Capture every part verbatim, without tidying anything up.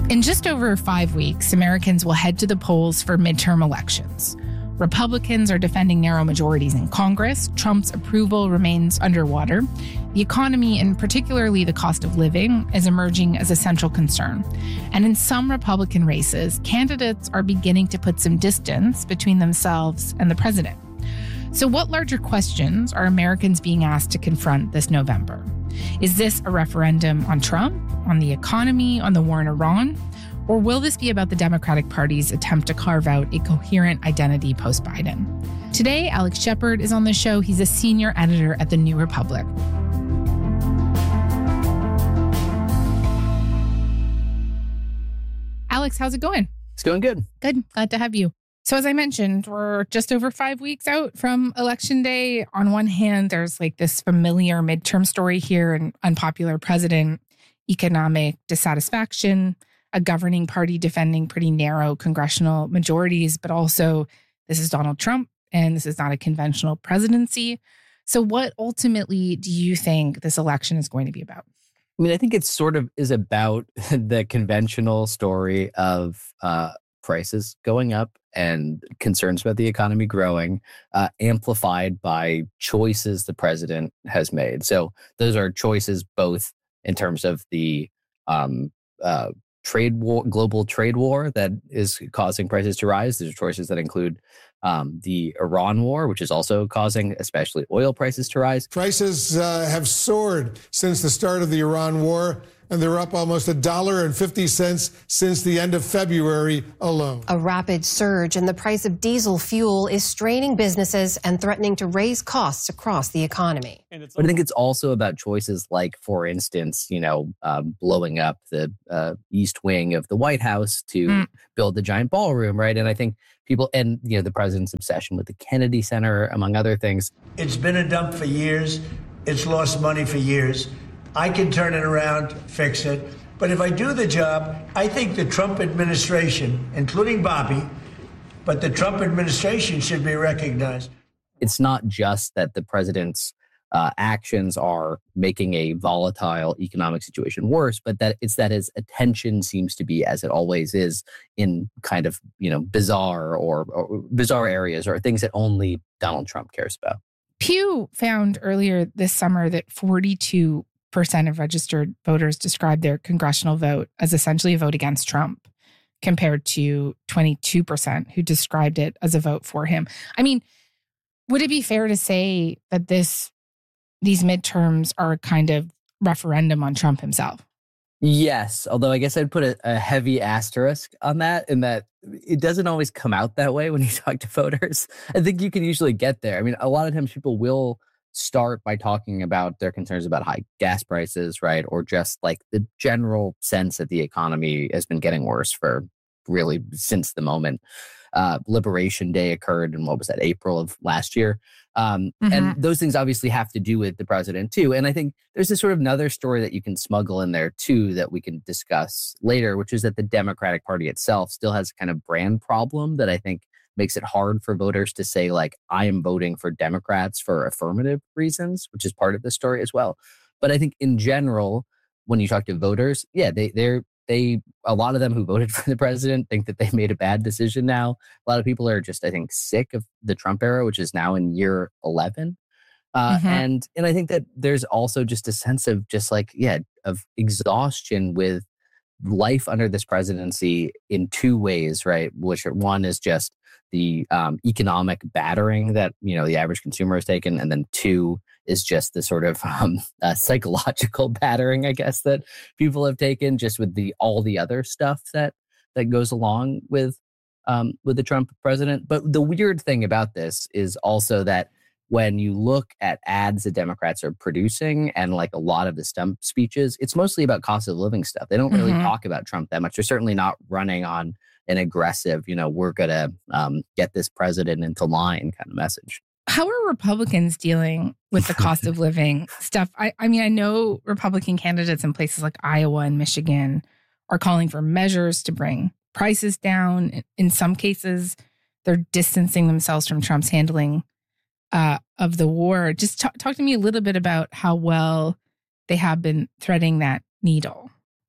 In just over five weeks, Americans will head to the polls for midterm elections. Republicans are defending narrow majorities in Congress. Trump's approval remains underwater. The economy, and particularly the cost of living, is emerging as a central concern. And in some Republican races, candidates are beginning to put some distance between themselves and the president. So what larger questions are Americans being asked to confront this November? Is this a referendum on Trump, on the economy, on the war in Iran? Or will this be about the Democratic Party's attempt to carve out a coherent identity post-Biden? Today, Alex Shepard is on the show. He's a senior editor at The New Republic. Alex, how's it going? It's going good. Good. Glad to have you. So as I mentioned, we're just over five weeks out from Election Day. On one hand, there's like this familiar midterm story here, an unpopular president, economic dissatisfaction, a governing party defending pretty narrow congressional majorities, but also this is Donald Trump and this is not a conventional presidency. So what ultimately do you think this election is going to be about? I mean, I think it sort of is about the conventional story of uh, prices going up and concerns about the economy growing, uh, amplified by choices the president has made. So those are choices both in terms of the um, uh, trade war, global trade war that is causing prices to rise. There's choices that include um, the Iran war, which is also causing especially oil prices to rise. Prices uh, have soared since the start of the Iran war, and they're up almost a dollar and fifty cents since the end of February alone. A rapid surge in the price of diesel fuel is straining businesses and threatening to raise costs across the economy. But I think it's also about choices like, for instance, you know, um, blowing up the uh, east wing of the White House to mm. build the giant ballroom, right? And I think people, and, you know, the president's obsession with the Kennedy Center, among other things. It's been a dump for years. It's lost money for years. I can turn it around, fix it. But if I do the job, I think the Trump administration, including Bobby, but the Trump administration should be recognized. It's not just that the president's uh, actions are making a volatile economic situation worse, but that it's that his attention seems to be, as it always is, in kind of, you know, bizarre or, or bizarre areas or things that only Donald Trump cares about. Pew found earlier this summer that forty-two percent of registered voters described their congressional vote as essentially a vote against Trump, compared to twenty-two percent who described it as a vote for him. I mean, would it be fair to say that this these midterms are a kind of referendum on Trump himself? Yes, although I guess I'd put a, a heavy asterisk on that, in that it doesn't always come out that way when you talk to voters. I think you can usually get there. I mean, a lot of times people will start by talking about their concerns about high gas prices, right? Or just like the general sense that the economy has been getting worse for really since the moment uh, Liberation Day occurred in, what was that, April of last year. Um, mm-hmm. And those things obviously have to do with the president too. And I think there's this sort of another story that you can smuggle in there too that we can discuss later, which is that the Democratic Party itself still has a kind of brand problem that I think makes it hard for voters to say, like, I am voting for Democrats for affirmative reasons, which is part of the story as well. But I think in general, when you talk to voters, yeah, they they're they a lot of them who voted for the president think that they made a bad decision now. A lot of people are just, I think, sick of the Trump era, which is now in year eleven. Uh, mm-hmm. And and I think that there's also just a sense of just like, yeah, of exhaustion with life under this presidency in two ways, right? Which are, one is just the um, economic battering that, you know, the average consumer has taken. And then two is just the sort of um, uh, psychological battering, I guess, that people have taken just with the all the other stuff that that goes along with um, with the Trump president. But the weird thing about this is also that when you look at ads that Democrats are producing and like a lot of the stump speeches, it's mostly about cost of living stuff. They don't really mm-hmm. talk about Trump that much. They're certainly not running on an aggressive, you know, we're going to um, get this president into line kind of message. How are Republicans dealing with the cost of living stuff? I, I mean, I know Republican candidates in places like Iowa and Michigan are calling for measures to bring prices down. In some cases, they're distancing themselves from Trump's handling uh, of the war. Just t- talk to me a little bit about how well they have been threading that needle.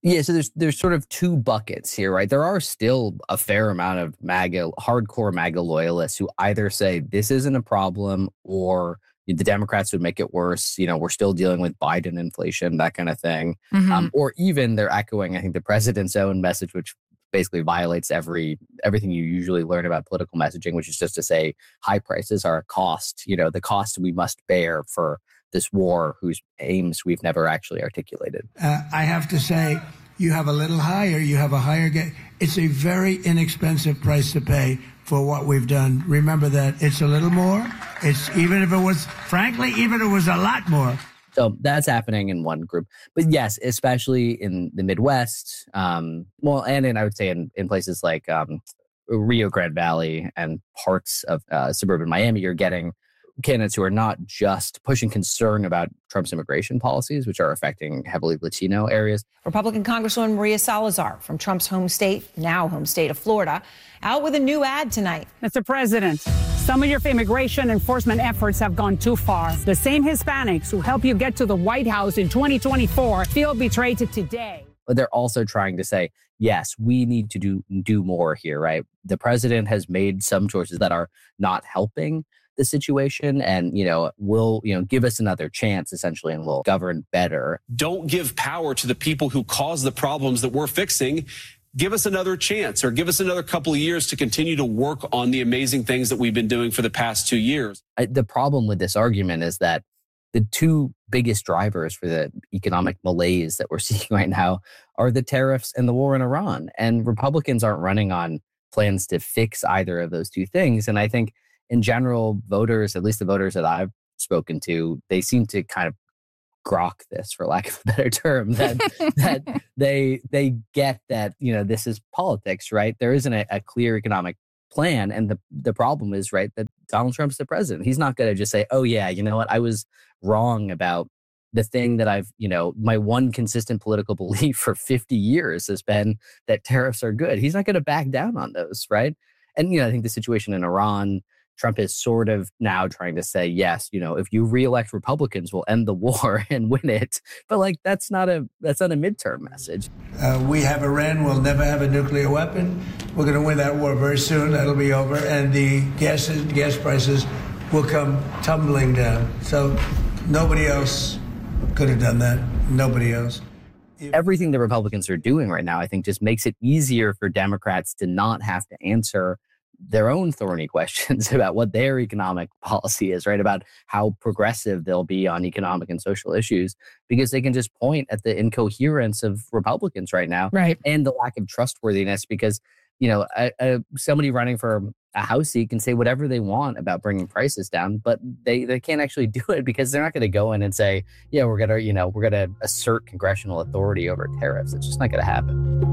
Yeah, so there's there's sort of two buckets here, right? There are still a fair amount of MAGA, hardcore MAGA loyalists who either say this isn't a problem or the Democrats would make it worse. You know, we're still dealing with Biden inflation, that kind of thing. Mm-hmm. Um, or even they're echoing, I think, the president's own message, which basically violates every everything you usually learn about political messaging, which is just to say high prices are a cost, you know, the cost we must bear for this war whose aims we've never actually articulated. Uh, I have to say, you have a little higher, you have a higher get. It's a very inexpensive price to pay for what we've done. Remember that it's a little more. It's even if it was, frankly, even if it was a lot more. So that's happening in one group. But yes, especially in the Midwest, um, well, and in, I would say in, in places like um, Rio Grande Valley and parts of uh, suburban Miami, you're getting candidates who are not just pushing concern about Trump's immigration policies, which are affecting heavily Latino areas. Republican Congresswoman Maria Salazar from Trump's home state, now home state of Florida, out with a new ad tonight. Mister President, some of your immigration enforcement efforts have gone too far. The same Hispanics who helped you get to the White House in twenty twenty-four feel betrayed today. But they're also trying to say, yes, we need to do do more here, right? The president has made some choices that are not helping the situation and, you know, will, you know, give us another chance essentially and we'll govern better. Don't give power to the people who cause the problems that we're fixing. Give us another chance or give us another couple of years to continue to work on the amazing things that we've been doing for the past two years. I, the problem with this argument is that the two biggest drivers for the economic malaise that we're seeing right now are the tariffs and the war in Iran. And Republicans aren't running on plans to fix either of those two things. And I think in general, voters, at least the voters that I've spoken to, they seem to kind of grok this, for lack of a better term, that that they they get that, you know, this is politics, right? There isn't a, a clear economic plan. And the, the problem is, right, that Donald Trump's the president. He's not going to just say, oh, yeah, you know what, I was wrong about the thing that I've, you know, my one consistent political belief for fifty years has been that tariffs are good. He's not going to back down on those, right? And, you know, I think the situation in Iran, Trump is sort of now trying to say, yes, you know, if you reelect Republicans, we'll end the war and win it. But like, that's not a that's not a midterm message. Uh, we have Iran. We'll never have a nuclear weapon. We're going to win that war very soon. That'll be over. And the gas, gas prices will come tumbling down. So nobody else could have done that. Nobody else. Everything the Republicans are doing right now, I think, just makes it easier for Democrats to not have to answer their own thorny questions about what their economic policy is, right? About how progressive they'll be on economic and social issues, because they can just point at the incoherence of Republicans right now, right, and the lack of trustworthiness. Because, you know, a, a, somebody running for a House seat can say whatever they want about bringing prices down, but they, they can't actually do it because they're not going to go in and say, yeah, we're gonna, you know, we're gonna assert congressional authority over tariffs. It's just not going to happen.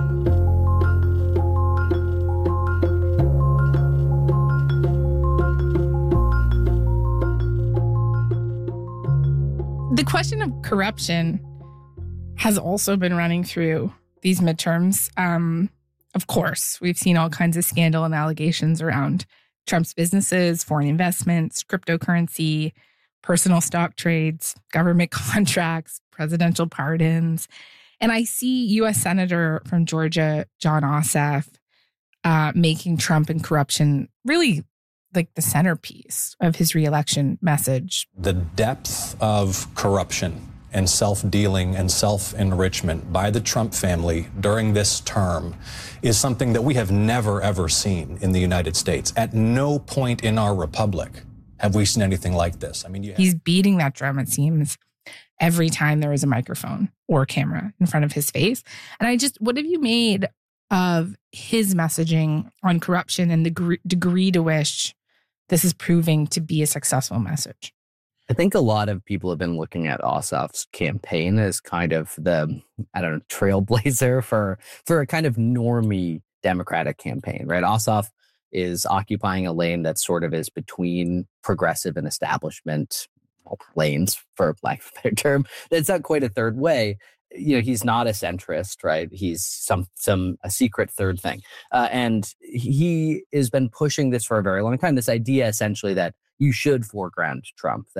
The question of corruption has also been running through these midterms. Um, of course, we've seen all kinds of scandal and allegations around Trump's businesses, foreign investments, cryptocurrency, personal stock trades, government contracts, presidential pardons. And I see U S Senator from Georgia, Jon Ossoff, uh, making Trump and corruption really like the centerpiece of his reelection message. The depth of corruption and self-dealing and self-enrichment by the Trump family during this term is something that we have never, ever seen in the United States. At no point in our republic have we seen anything like this. I mean, you have- he's beating that drum, it seems, every time there is a microphone or a camera in front of his face. And I just, what have you made of his messaging on corruption and the gr- degree to which this is proving to be a successful message? I think a lot of people have been looking at Ossoff's campaign as kind of the, I don't know, trailblazer for, for a kind of normie Democratic campaign, right? Ossoff is occupying a lane that sort of is between progressive and establishment lanes, for lack of a better term. It's not quite a third way. You know, he's not a centrist, right? He's some some a secret third thing. Uh, and he has been pushing this for a very long time, this idea essentially that you should foreground Trump, that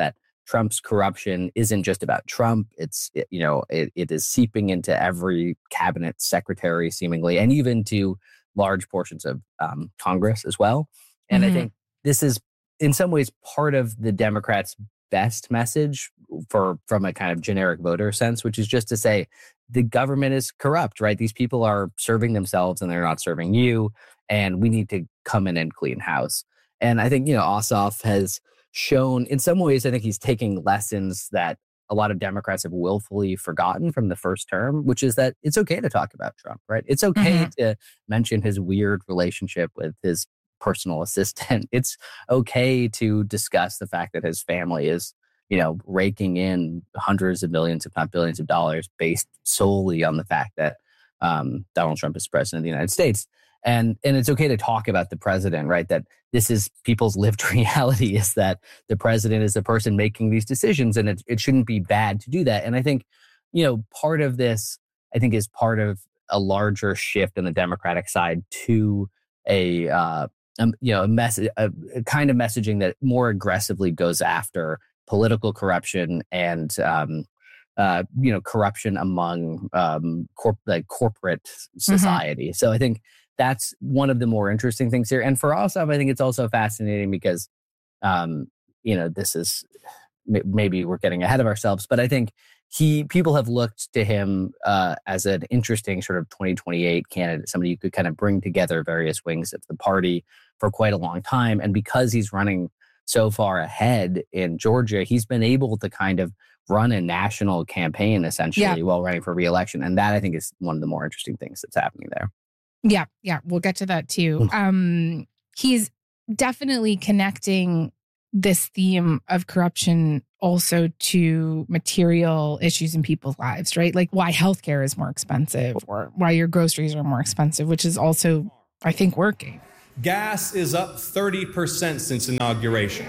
Trump's corruption isn't just about Trump. It's, it, you know, it, it is seeping into every cabinet secretary seemingly, and even to large portions of um, Congress as well. And mm-hmm. I think this is in some ways part of the Democrats' best message for from a kind of generic voter sense, which is just to say the government is corrupt, right? These people are serving themselves and they're not serving you, and we need to come in and clean house. And I think, you know, Ossoff has shown in some ways, I think he's taking lessons that a lot of Democrats have willfully forgotten from the first term, which is that it's okay to talk about Trump, right? It's okay mm-hmm. to mention his weird relationship with his personal assistant. It's okay to discuss the fact that his family is, you know, raking in hundreds of millions, if not billions of dollars based solely on the fact that um, Donald Trump is president of the United States. And and it's okay to talk about the president, right? That this is people's lived reality, is that the president is the person making these decisions, and it, it shouldn't be bad to do that. And I think, you know, part of this, I think, is part of a larger shift in the Democratic side to a, uh, um, you know, a, mess- a, a kind of messaging that more aggressively goes after political corruption and, um, uh, you know, corruption among um, corp- like corporate society. Mm-hmm. So I think that's one of the more interesting things here. And for Ossoff, I think it's also fascinating because, um, you know, this is, maybe we're getting ahead of ourselves, but I think he, people have looked to him uh, as an interesting sort of twenty twenty-eight candidate, somebody who could kind of bring together various wings of the party for quite a long time. And because he's running so far ahead in Georgia, he's been able to kind of run a national campaign essentially yeah. while running for re-election. And that, I think, is one of the more interesting things that's happening there. Yeah, yeah, we'll get to that too. Um, he's definitely connecting this theme of corruption also to material issues in people's lives, right? Like why healthcare is more expensive or why your groceries are more expensive, which is also, I think, working. Gas is up thirty percent since inauguration.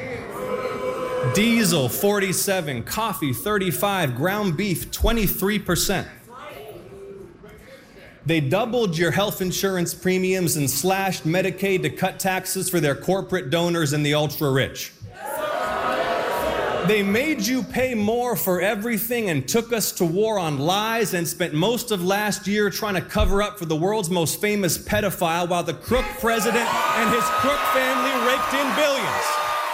Diesel, forty-seven, coffee, thirty-five, ground beef, twenty-three percent. They doubled your health insurance premiums and slashed Medicaid to cut taxes for their corporate donors and the ultra-rich. They made you pay more for everything and took us to war on lies and spent most of last year trying to cover up for the world's most famous pedophile while the crook president and his crook family raked in billions.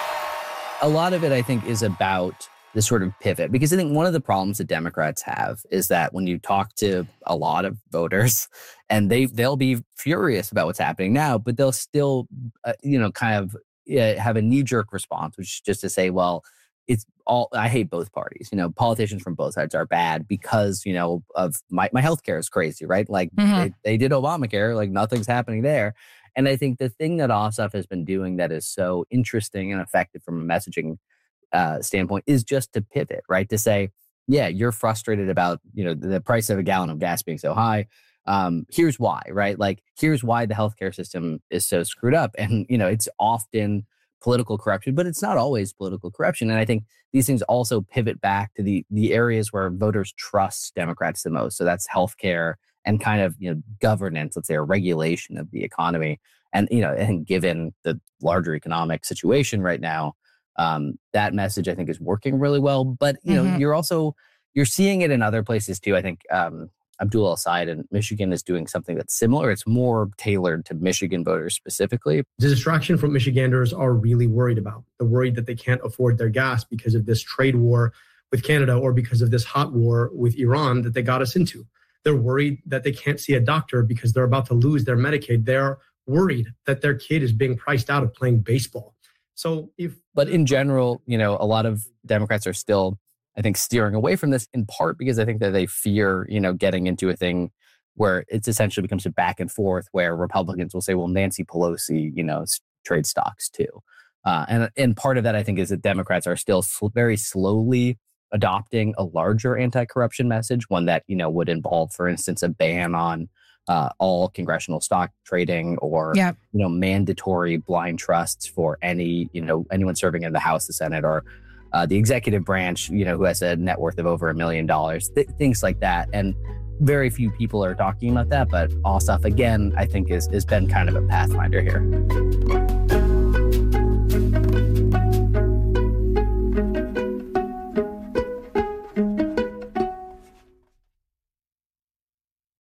A lot of it, I think, is about this sort of pivot, because I think one of the problems that Democrats have is that when you talk to a lot of voters, and they they'll be furious about what's happening now, but they'll still, uh, you know, kind of uh, have a knee-jerk response, which is just to say, well, it's all, I hate both parties. You know, politicians from both sides are bad because, you know, of my, my healthcare is crazy, right? Like mm-hmm. they, they did Obamacare, like nothing's happening there. And I think the thing that Ossoff has been doing that is so interesting and effective from a messaging uh, standpoint is just to pivot, right? To say, yeah, you're frustrated about, you know, the price of a gallon of gas being so high. Um, here's why, right? Like, here's why the healthcare system is so screwed up. And, you know, it's often political corruption, but it's not always political corruption. And I think these things also pivot back to the the areas where voters trust Democrats the most. So that's healthcare and kind of, you know, governance, let's say, or regulation of the economy. And, you know, and given the larger economic situation right now, um, that message, I think, is working really well. But, you know, mm-hmm. you're also, you're seeing it in other places too. I think um, Abdul El-Sayed in Michigan is doing something that's similar. It's more tailored to Michigan voters specifically. The distraction from Michiganders are really worried about. They're worried that they can't afford their gas because of this trade war with Canada or because of this hot war with Iran that they got us into. They're worried that they can't see a doctor because they're about to lose their Medicaid. They're worried that their kid is being priced out of playing baseball. So if, but in general, you know, a lot of Democrats are still, I think, steering away from this in part because I think that they fear, you know, getting into a thing where it's essentially becomes a back and forth where Republicans will say, well, Nancy Pelosi, you know, trade stocks too. Uh, and, and part of that, I think, is that Democrats are still sl- very slowly adopting a larger anti-corruption message, one that, you know, would involve, for instance, a ban on uh, all congressional stock trading or, yep. you know, mandatory blind trusts for any, you know, anyone serving in the House, the Senate, or uh, the executive branch, you know, who has a net worth of over a million dollars, th- things like that. And very few people are talking about that. But Ossoff, again, I think is has been kind of a pathfinder here.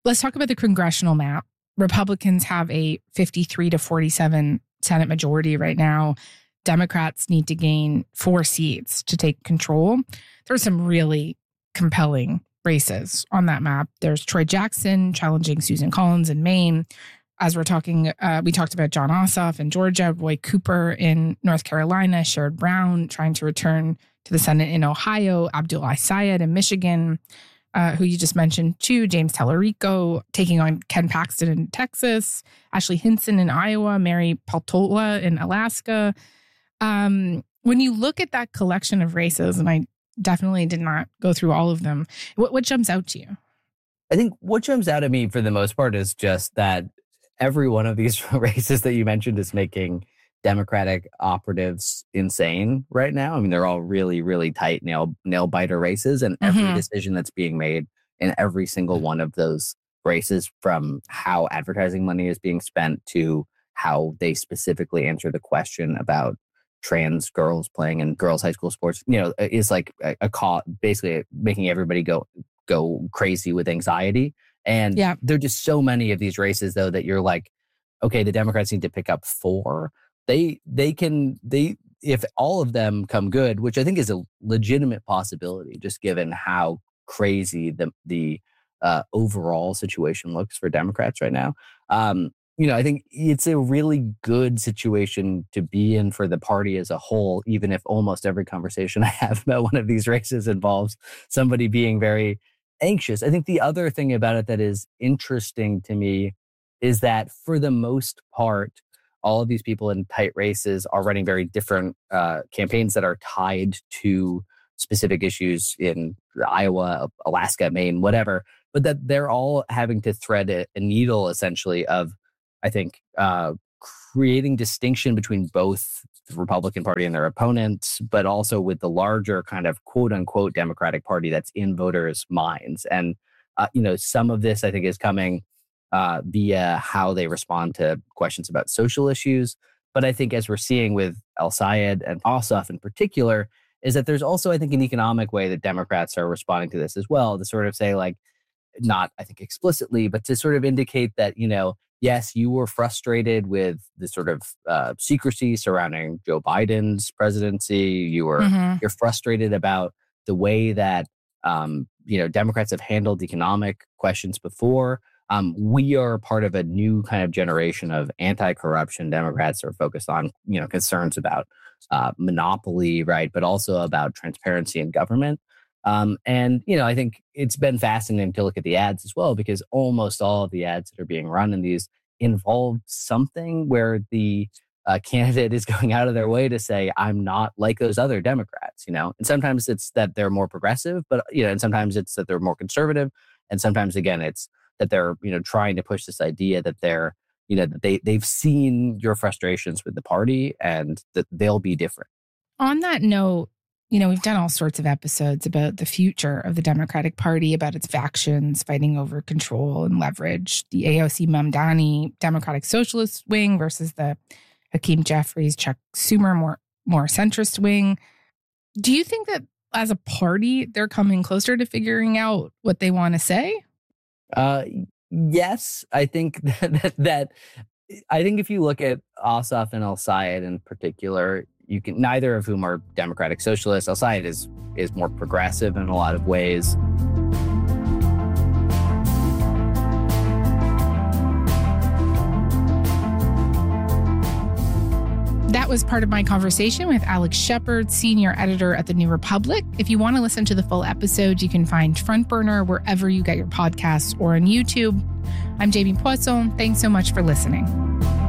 Let's talk about the congressional map. Republicans have a fifty-three to forty-seven Senate majority right now. Democrats need to gain four seats to take control. There's some really compelling races on that map. There's Troy Jackson challenging Susan Collins in Maine. As we're talking, uh, we talked about Jon Ossoff in Georgia, Roy Cooper in North Carolina, Sherrod Brown trying to return to the Senate in Ohio, Abdullah Syed in Michigan, uh, who you just mentioned too, James Tallarico taking on Ken Paxton in Texas, Ashley Hinson in Iowa, Mary Peltola in Alaska. Um, when you look at that collection of races, and I definitely did not go through all of them, what, what jumps out to you? I think what jumps out at me for the most part is just that every one of these races that you mentioned is making Democratic operatives insane right now. I mean, they're all really, really tight nail nail biter races, and every mm-hmm. decision that's being made in every single one of those races, from how advertising money is being spent to how they specifically answer the question about trans girls playing in girls' high school sports, you know, is like a, a cause, basically making everybody go go crazy with anxiety. And yeah. there are just so many of these races, though, that you're like, okay, the Democrats need to pick up four. They they can they if all of them come good, which I think is a legitimate possibility, just given how crazy the the uh, overall situation looks for Democrats right now. Um, you know, I think it's a really good situation to be in for the party as a whole, even if almost every conversation I have about one of these races involves somebody being very anxious. I think the other thing about it that is interesting to me is that for the most part, all of these people in tight races are running very different uh, campaigns that are tied to specific issues in Iowa, Alaska, Maine, whatever, but that they're all having to thread a, a needle essentially of, I think, uh, creating distinction between both the Republican Party and their opponents, but also with the larger kind of quote unquote Democratic Party that's in voters' minds. And, uh, you know, some of this I think is coming uh, via how they respond to questions about social issues. But I think as we're seeing with El-Sayed and Ossoff in particular, is that there's also, I think, an economic way that Democrats are responding to this as well, to sort of say, like, not, I think, explicitly, but to sort of indicate that, you know, yes, you were frustrated with the sort of uh, secrecy surrounding Joe Biden's presidency. You were mm-hmm. you're frustrated about the way that um, you know Democrats have handled economic questions before. Um, we are part of a new kind of generation of anti-corruption Democrats that are focused on you know concerns about uh, monopoly, right, but also about transparency in government. Um, and, you know, I think it's been fascinating to look at the ads as well, because almost all of the ads that are being run in these involve something where the uh, candidate is going out of their way to say, I'm not like those other Democrats, you know, and sometimes it's that they're more progressive, but, you know, and sometimes it's that they're more conservative. And sometimes, again, it's that they're, you know, trying to push this idea that they're, you know, that they, they've seen your frustrations with the party and that they'll be different. On that note, you know, we've done all sorts of episodes about the future of the Democratic Party, about its factions fighting over control and leverage, the A O C Mamdani Democratic Socialist wing versus the Hakeem Jeffries, Chuck Schumer, more, more centrist wing. Do you think that as a party, they're coming closer to figuring out what they want to say? Uh, yes, I think that, that, that I think if you look at Ossoff and El-Sayed in particular, you can, neither of whom are Democratic Socialists. El-Sayed is is more progressive in a lot of ways. That was part of my conversation with Alex Shepard, senior editor at The New Republic. If you want to listen to the full episode, you can find Front Burner wherever you get your podcasts or on YouTube. I'm Jamie Poisson. Thanks so much for listening.